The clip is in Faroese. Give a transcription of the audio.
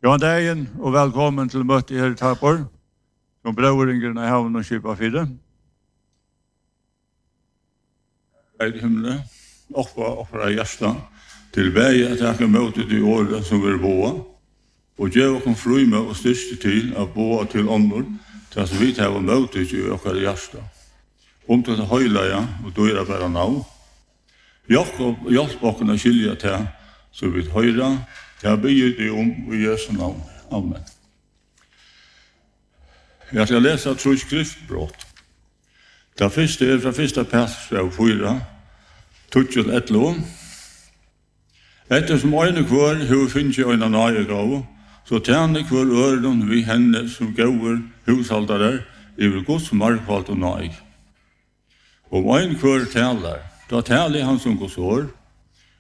God dagen og velkommen til møte her i Tapor, som brøvringen i havn og skipa 4. Eit himle, oppa hjärsta, til vei at jeg kan møte de året som vil boa, og gjør oss fryme og styrste til å boa til ånder, til at vi tar møte i okkar hjärsta. Til det høyleie og døyre bare nav. Hjelp oss å skilje til, så vi høyre, jeg bygger det i Jesu navn. Amen. Jeg skal lese 3 skriftbrott. Det første fra 1. Petrus 4, 12-11. Ettersom øyne hver hun finner øyne nøye gav, så tjener hver øren vi henne som gaver hushaldere over Guds markvalt og nøye. Om øyne hver taler, da taler han som Guds år,